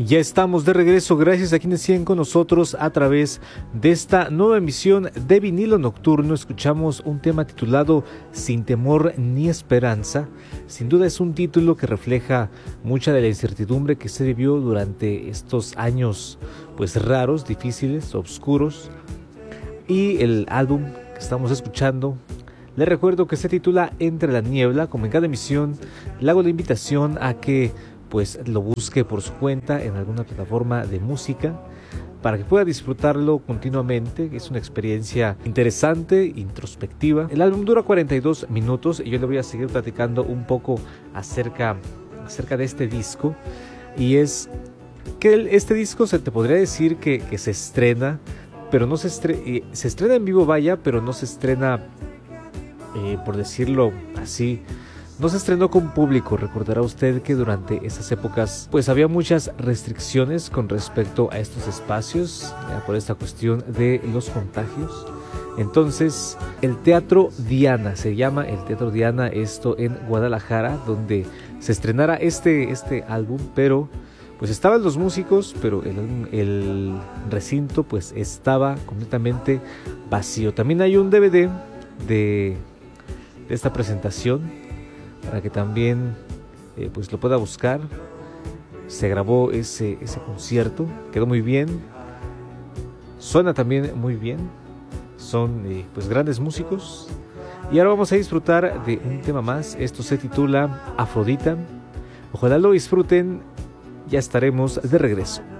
Ya estamos de regreso, gracias a quienes siguen con nosotros a través de esta nueva emisión de Vinilo Nocturno. Escuchamos un tema titulado Sin temor ni esperanza. Sin duda es un título que refleja mucha de la incertidumbre que se vivió durante estos años pues raros, difíciles, oscuros. Y el álbum que estamos escuchando, les recuerdo que se titula Entre la Niebla. Como en cada emisión, le hago la invitación a que pues lo busque por su cuenta en alguna plataforma de música para que pueda disfrutarlo continuamente. Es una experiencia interesante, introspectiva. El álbum dura 42 minutos y yo le voy a seguir platicando un poco acerca de este disco. Y es que este disco se te podría decir que se estrena, pero no se estrena en vivo, vaya, pero no se estrena, por decirlo así, no se estrenó con público. Recordará usted que durante esas épocas pues había muchas restricciones con respecto a estos espacios, por esta cuestión de los contagios. Entonces el Teatro Diana, se llama el Teatro Diana, esto en Guadalajara, donde se estrenara este álbum, pero pues estaban los músicos, pero el recinto pues estaba completamente vacío. También hay un DVD de esta presentación para que también pues lo pueda buscar. Se grabó ese concierto, quedó muy bien, suena también muy bien, son pues grandes músicos. Y ahora vamos a disfrutar de un tema más. Esto se titula Afrodita. Ojalá lo disfruten. Ya estaremos de regreso.